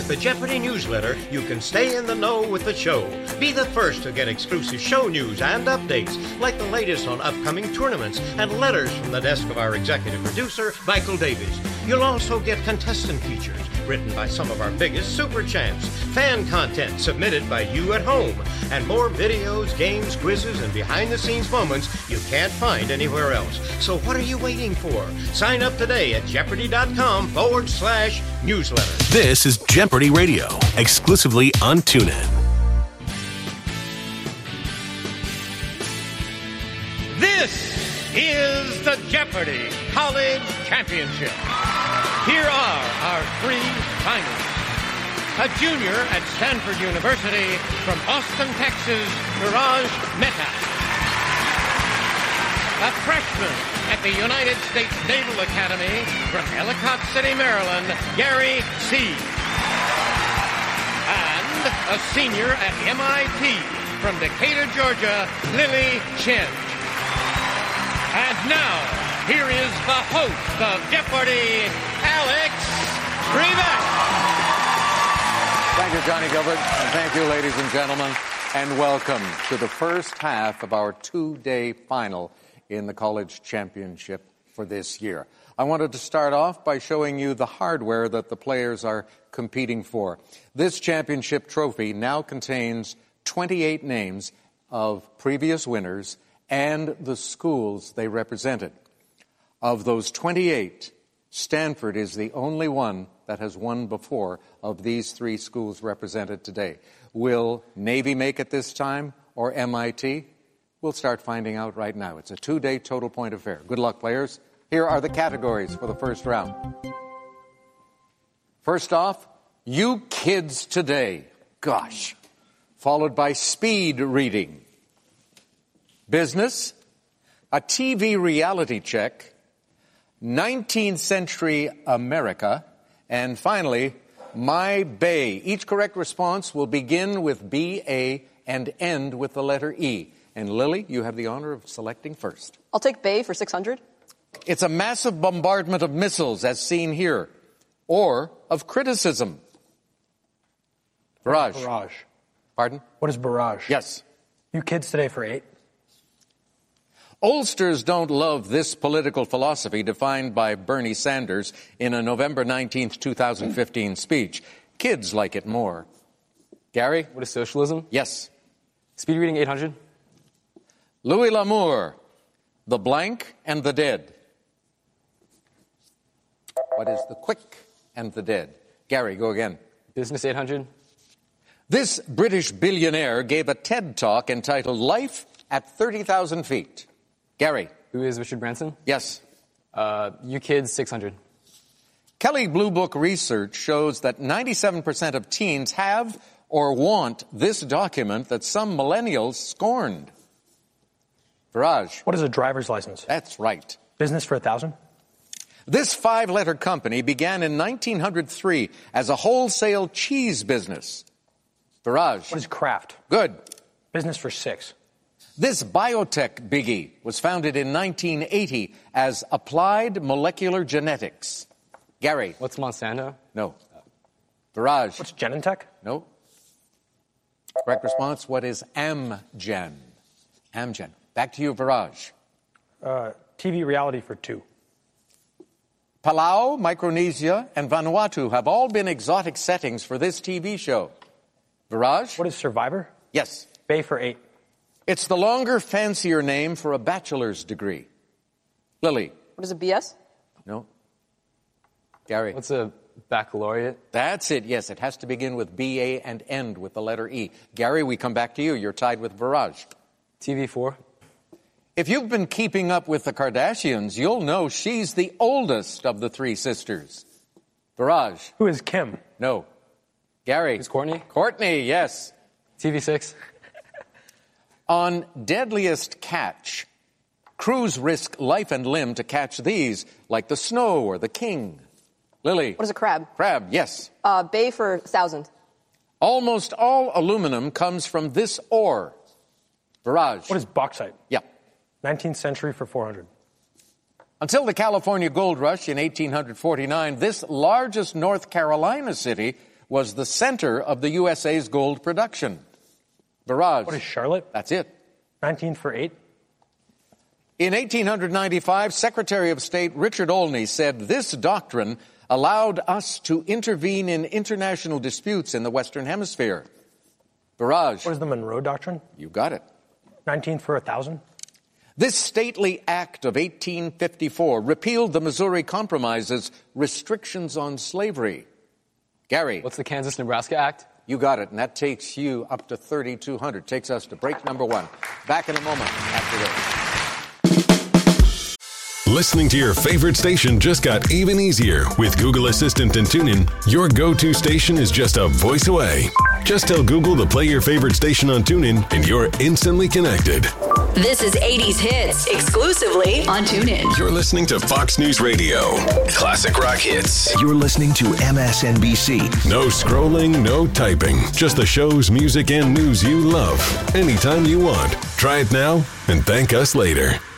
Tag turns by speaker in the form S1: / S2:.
S1: With the Jeopardy newsletter, you can stay in the know with the show. Be the first to get exclusive show news and updates, like the latest on upcoming tournaments and letters from the desk of our executive producer, Michael Davies. You'll also get contestant features written by some of our biggest super champs, fan content submitted by you at home, and more videos, games, quizzes, and behind-the-scenes moments you can't find anywhere else. So what are you waiting for? Sign up today at Jeopardy.com/newsletter.
S2: This is Jeopardy Radio, exclusively on TuneIn.
S1: This is the Jeopardy College Championship. Here are our three finalists. A junior at Stanford University from Austin, Texas, Viraj Mehta. A freshman at the United States Naval Academy from Ellicott City, Maryland, Gary Seed. And a senior at MIT from Decatur, Georgia, Lily Chen. And now, here is the host of Jeopardy, Alex Trebek.
S3: Thank you, Johnny Gilbert, and thank you, ladies and gentlemen, and welcome to the first half of our two-day final in the College Championship for this year. I wanted to start off by showing you the hardware that the players are competing for. This championship trophy now contains 28 names of previous winners and the schools they represented. Of those 28, Stanford is the only one that has won before of these three schools represented today. Will Navy make it this time, or MIT? We'll start finding out right now. It's a two-day total point affair. Good luck, players. Here are the categories for the first round. First off, You Kids Today. Gosh. Followed by speed reading. Business, a TV reality check, 19th century America, and finally, My Bay. Each correct response will begin with B-A and end with the letter E. And Lily, you have the honor of selecting first.
S4: I'll take Bay for 600.
S3: It's a massive bombardment of missiles, as seen here, or of criticism. Barrage.
S5: Barrage.
S3: Pardon?
S5: What is barrage?
S3: Yes.
S5: You Kids Today for 8.
S3: Oldsters don't love this political philosophy defined by Bernie Sanders in a November 19th, 2015 speech. Kids like it more. Gary?
S6: What is socialism?
S3: Yes.
S6: Speed reading 800.
S3: Louis L'Amour, The Blank and the Dead. What is the quick and the dead? Gary, go again.
S6: Business 800.
S3: This British billionaire gave a TED Talk entitled Life at 30,000 Feet. Gary.
S6: Who is Richard Branson?
S3: Yes.
S6: You Kids 600.
S3: Kelley Blue Book research shows that 97% of teens have or want this document that some millennials scorned. Viraj.
S5: What is a driver's license?
S3: That's right.
S5: Business for 1,000.
S3: This 5-letter company began in 1903 as a wholesale cheese business. Viraj.
S5: What is Kraft?
S3: Good.
S5: Business for 6.
S3: This biotech biggie was founded in 1980 as Applied Molecular Genetics. Gary.
S6: What's Monsanto?
S3: No. Viraj.
S5: What's Genentech?
S3: No. Correct response, what is Amgen? Amgen. Back to you, Viraj.
S5: TV reality for 2.
S3: Palau, Micronesia, and Vanuatu have all been exotic settings for this TV show. Viraj?
S5: What is Survivor?
S3: Yes.
S5: Bay for 8.
S3: It's the longer, fancier name for a bachelor's degree. Lily?
S4: What is a BS?
S3: No. Gary?
S6: What's a baccalaureate?
S3: That's it, yes. It has to begin with B-A and end with the letter E. Gary, we come back to you. You're tied with Viraj.
S6: TV 4.
S3: If you've been keeping up with the Kardashians, you'll know she's the oldest of the three sisters. Viraj?
S5: Who is Kim?
S3: No. Gary?
S6: Who's Courtney?
S3: Courtney, yes.
S6: TV 6.
S3: On Deadliest Catch, crews risk life and limb to catch these, like the snow or the king. Lily?
S4: What is a crab?
S3: Crab, yes.
S4: Bay for 1,000.
S3: Almost all aluminum comes from this ore. Viraj?
S5: What is bauxite?
S3: Yeah.
S5: 19th century for 400.
S3: Until the California Gold Rush in 1849, this largest North Carolina city was the center of the USA's gold production? Barrage.
S5: What is Charlotte?
S3: That's it.
S5: 19 for 8.
S3: In 1895, Secretary of State Richard Olney said this doctrine allowed us to intervene in international disputes in the Western Hemisphere. Barrage.
S5: What is the Monroe Doctrine?
S3: You got it.
S5: 19 for 1,000.
S3: This stately act of 1854 repealed the Missouri Compromise's restrictions on slavery. Gary.
S6: What's the Kansas-Nebraska Act?
S3: You got it, and that takes you up to 3,200. Takes us to break number 1. Back in a moment after this.
S2: Listening to your favorite station just got even easier with Google Assistant and TuneIn. Your go-to station is just a voice away. Just tell Google to play your favorite station on TuneIn, and you're instantly connected.
S7: This is 80s Hits, exclusively on TuneIn.
S2: You're listening to Fox News Radio. Classic rock hits.
S8: You're listening to MSNBC.
S2: No scrolling, no typing. Just the shows, music, and news you love. Anytime you want. Try it now and thank us later.